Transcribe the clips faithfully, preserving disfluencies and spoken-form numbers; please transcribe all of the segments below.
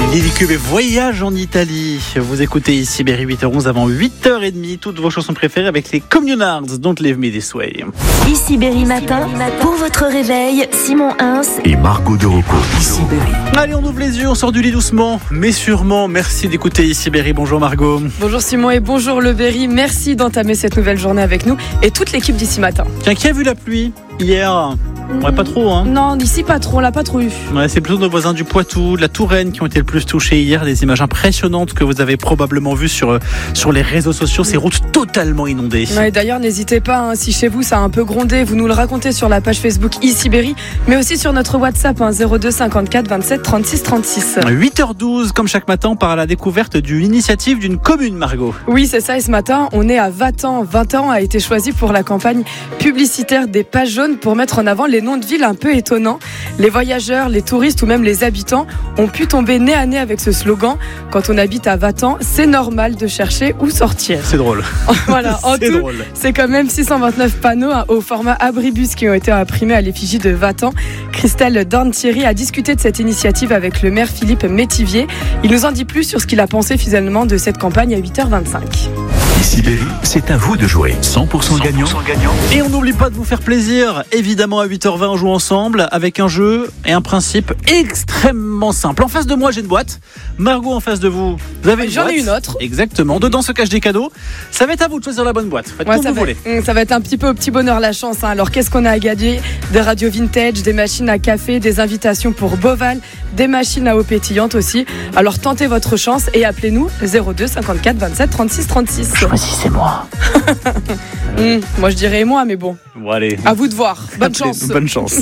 Lily Cube et Voyage en Italie. Vous écoutez ici Berry, huit heures onze avant huit heures trente, toutes vos chansons préférées avec les Communards, Don't Leave Me This Way. Ici Berry Matin, pour votre réveil, Simon Hins et Margot de Rocco. Ici Berry. Allez, on ouvre les yeux, on sort du lit doucement, mais sûrement. Merci d'écouter ici Berry. Bonjour Margot. Bonjour Simon et bonjour le Berry. Merci d'entamer cette nouvelle journée avec nous et toute l'équipe d'ici Matin. Tiens, qui a vu la pluie hier ? Ouais, pas trop, hein. Non, ici pas trop, on l'a pas trop eu. Ouais, c'est plutôt nos voisins du Poitou, de la Touraine qui ont été le plus touchés hier. Des images impressionnantes que vous avez probablement vues sur, sur les réseaux sociaux. Ces routes totalement inondées. Ouais, d'ailleurs, n'hésitez pas, hein, si chez vous ça a un peu grondé, vous nous le racontez sur la page Facebook Ici Berry, mais aussi sur notre WhatsApp, hein, zéro deux cinquante-quatre vingt-sept trente-six trente-six. huit heures douze, comme chaque matin, on part à la découverte d'une initiative d'une commune, Margot. Oui, c'est ça, et ce matin, on est à Vatan. Vatan a été choisi pour la campagne publicitaire des pages jaunes pour mettre en avant les noms de villes un peu étonnants. Les voyageurs, les touristes ou même les habitants ont pu tomber nez à nez avec ce slogan. Quand on habite à Vatan, c'est normal de chercher où sortir. C'est drôle. Voilà, en c'est tout, drôle. C'est quand même six cent vingt-neuf panneaux hein, au format abribus qui ont été imprimés à l'effigie de Vatan. Christelle Dorn-Thierry a discuté de cette initiative avec le maire Philippe Métivier. Il nous en dit plus sur ce qu'il a pensé finalement de cette campagne à huit heures vingt-cinq. Ici Berry, c'est à vous de jouer. cent pour cent gagnant. Et on n'oublie pas de vous faire plaisir. Évidemment, à huit heures vingt, on joue ensemble avec un jeu et un principe extrêmement simple. En face de moi, j'ai une boîte. Margot, en face de vous, vous avez une J'en boîte. ai une autre. Exactement. Dedans se cachent des cadeaux. Ça va être à vous de choisir la bonne boîte. Faites Ouais, comme ça, vous va, voulez. ça va être un petit peu au petit bonheur la chance. Hein. Alors, qu'est-ce qu'on a à gagner ? Des radios vintage, des machines à café, des invitations pour Boval, des machines à eau pétillante aussi. Alors, tentez votre chance et appelez-nous zéro deux cinquante-quatre vingt-sept trente-six trente-six. Choisissez-moi. Mmh, moi, je dirais moi, mais bon. Bon, allez. À vous de voir. Bonne Appelez- chance. Bonne chance.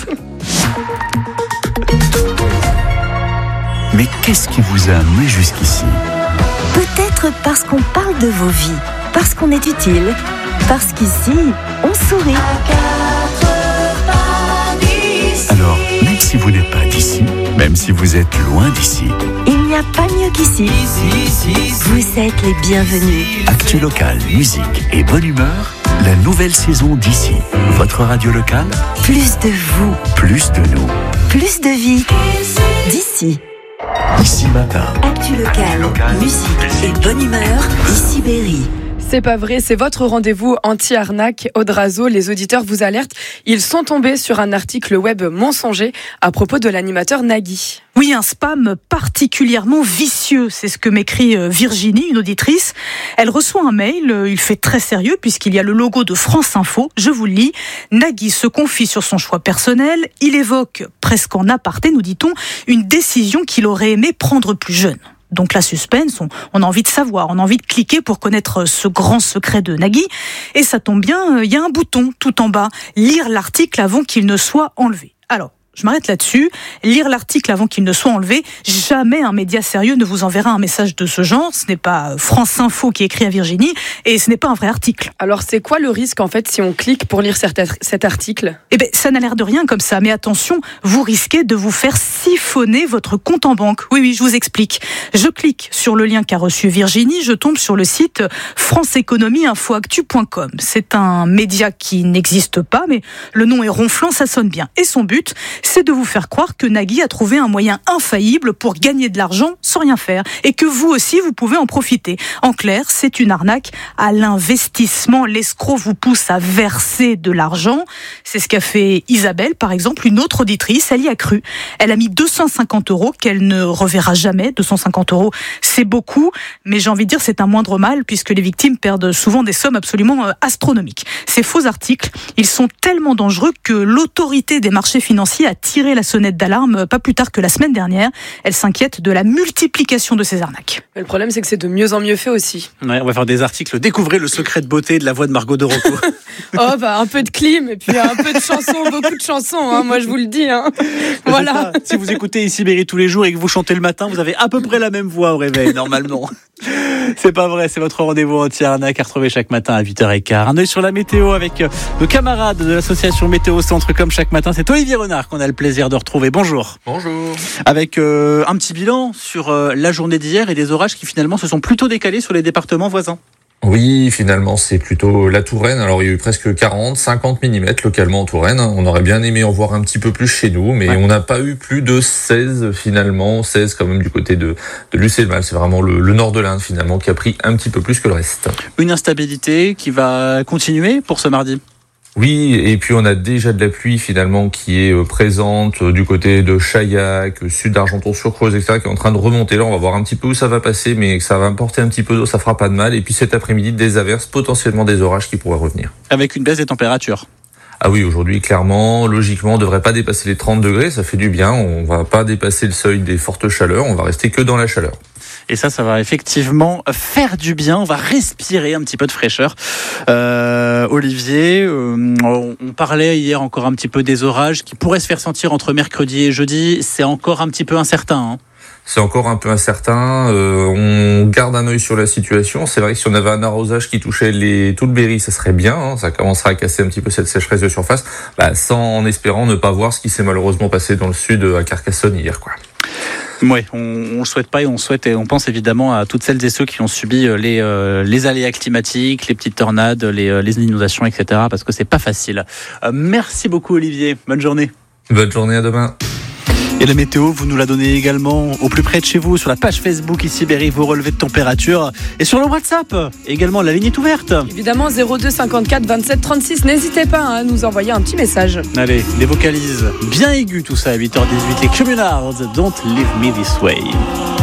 Mais qu'est-ce qui vous a amené jusqu'ici ? Peut-être parce qu'on parle de vos vies, parce qu'on est utile, parce qu'ici, on sourit. Alors, même si vous n'êtes pas d'ici, même si vous êtes loin d'ici, Il n'y a pas mieux qu'ici. Vous êtes les bienvenus. actu local, musique et bonne humeur, la nouvelle saison d'ici. Votre radio locale, Plus de vous, plus de nous. plus de vie. D'ici. Ici matin. Actu local, musique et bonne humeur. Ici Berry. C'est pas vrai, c'est votre rendez-vous anti-arnaque. Audrazo, les auditeurs vous alertent. Ils sont tombés sur un article web mensonger à propos de l'animateur Nagui. Oui, un spam particulièrement vicieux, c'est ce que m'écrit Virginie, une auditrice. Elle reçoit un mail, il fait très sérieux puisqu'il y a le logo de France Info. Je vous le lis. Nagui se confie sur son choix personnel. Il évoque, presque en aparté, nous dit-on, une décision qu'il aurait aimé prendre plus jeune. Donc la suspense, on, on a envie de savoir, on a envie de cliquer pour connaître ce grand secret de Nagui. Et ça tombe bien, il y a un bouton tout en bas, lire l'article avant qu'il ne soit enlevé. Alors, je m'arrête là-dessus. Lire l'article avant qu'il ne soit enlevé. Jamais un média sérieux ne vous enverra un message de ce genre. Ce n'est pas France Info qui écrit à Virginie et ce n'est pas un vrai article. Alors, c'est quoi le risque, en fait, si on clique pour lire cet, cet article ? Eh bien, ça n'a l'air de rien comme ça. Mais attention, vous risquez de vous faire siphonner votre compte en banque. Oui, oui, je vous explique. Je clique sur le lien qu'a reçu Virginie. Je tombe sur le site france économie info actu point com. C'est un média qui n'existe pas, mais le nom est ronflant, ça sonne bien. Et son but, c'est de vous faire croire que Nagui a trouvé un moyen infaillible pour gagner de l'argent sans rien faire et que vous aussi, vous pouvez en profiter. En clair, c'est une arnaque à l'investissement. L'escroc vous pousse à verser de l'argent. C'est ce qu'a fait Isabelle, par exemple, une autre auditrice. Elle y a cru. Elle a mis deux cent cinquante euros qu'elle ne reverra jamais. deux cent cinquante euros, c'est beaucoup, mais j'ai envie de dire c'est un moindre mal puisque les victimes perdent souvent des sommes absolument astronomiques. Ces faux articles, ils sont tellement dangereux que l'autorité des marchés financiers a tiré la sonnette d'alarme pas plus tard que la semaine dernière. Elle s'inquiète de la multiplication de ces arnaques. Mais le problème, c'est que c'est de mieux en mieux fait aussi. Ouais, on va faire des articles. Découvrez le secret de beauté de la voix de Margot de Rocco. Oh, bah, un peu de clim et puis un peu de chansons, beaucoup de chansons, hein, moi je vous le dis. Hein. Voilà. Ça. Si vous écoutez ici Berry tous les jours et que vous chantez le matin, vous avez à peu près la même voix au réveil, normalement. C'est pas vrai, c'est votre rendez-vous anti-arnaque à retrouver chaque matin à huit heures quinze. Un œil sur la météo avec nos camarades de l'association Météo Centre comme chaque matin. C'est Olivier Renard qu'on a le plaisir de retrouver. Bonjour. Bonjour. Avec euh, un petit bilan sur euh, la journée d'hier et des orages qui finalement se sont plutôt décalés sur les départements voisins. Oui, finalement, c'est plutôt la Touraine. Alors, il y a eu presque quarante, cinquante millimètres localement en Touraine. On aurait bien aimé en voir un petit peu plus chez nous, mais ouais. on n'a pas eu plus de seize finalement, seize quand même du côté de, de Lucé-le-Mal. C'est vraiment le, le nord de l'Inde finalement qui a pris un petit peu plus que le reste. Une instabilité qui va continuer pour ce mardi. Oui, et puis on a déjà de la pluie finalement qui est présente du côté de Chaillac, sud d'Argenton-sur-Creuse, et cetera, qui est en train de remonter. Là, on va voir un petit peu où ça va passer, mais ça va apporter un petit peu d'eau, ça fera pas de mal. Et puis cet après-midi, des averses, potentiellement des orages qui pourraient revenir. Avec une baisse des températures. Ah oui, aujourd'hui, clairement, logiquement, on devrait pas dépasser les trente degrés, ça fait du bien. On va pas dépasser le seuil des fortes chaleurs, on va rester que dans la chaleur. Et ça, ça va effectivement faire du bien. On va respirer un petit peu de fraîcheur. Euh, Olivier, euh, on parlait hier encore un petit peu des orages qui pourraient se faire sentir entre mercredi et jeudi. C'est encore un petit peu incertain, hein. C'est encore un peu incertain. Euh, on garde un œil sur la situation. C'est vrai que si on avait un arrosage qui touchait les, tout le Berry, ça serait bien. Hein. Ça commencera à casser un petit peu cette sécheresse de surface, bah, sans en espérant ne pas voir ce qui s'est malheureusement passé dans le sud à Carcassonne hier, quoi. Oui, on ne le souhaite pas et on souhaite et on pense évidemment à toutes celles et ceux qui ont subi les, euh, les aléas climatiques, les petites tornades, les, les inondations, et cetera. Parce que c'est pas facile. Euh, merci beaucoup Olivier. Bonne journée. Bonne journée, à demain. Et la météo, vous nous la donnez également au plus près de chez vous, sur la page Facebook ici Berry, vos relevés de température. Et sur le WhatsApp, également, la ligne est ouverte. Évidemment, zéro deux cinquante-quatre vingt-sept trente-six. N'hésitez pas à nous envoyer un petit message. Allez, des vocalises bien aigus tout ça à huit heures dix-huit. Et Communards, Don't Leave Me This Way.